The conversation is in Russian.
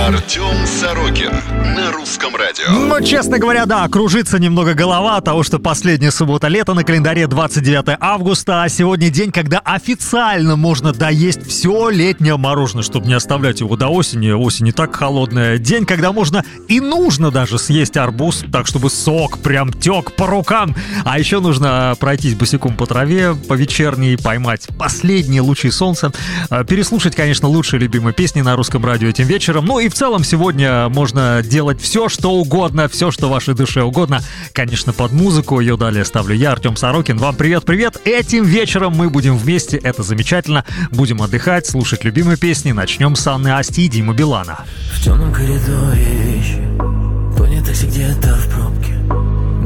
Артем Сорокин на Русском радио. Ну, честно говоря, да, кружится немного голова от того, что последняя суббота лета, на календаре 29 августа, а сегодня день, когда официально можно доесть все летнее мороженое, чтобы не оставлять его до осени. Осень не так холодная. День, когда можно и нужно даже съесть арбуз, так чтобы сок прям тек по рукам. А еще нужно пройтись босиком по траве по вечерней, поймать последние лучи солнца, переслушать, конечно, лучшие любимые песни на Русском радио этим вечером. Ну и в целом сегодня можно делать все, что угодно, все, что вашей душе угодно. Конечно, под музыку. Ее далее ставлю я, Артем Сорокин. Вам привет-привет. Этим вечером мы будем вместе. Это замечательно. Будем отдыхать, слушать любимые песни. Начнем с Анны Асти и Димы Билана. В темном коридоре вещи, понятых где-то в пробке.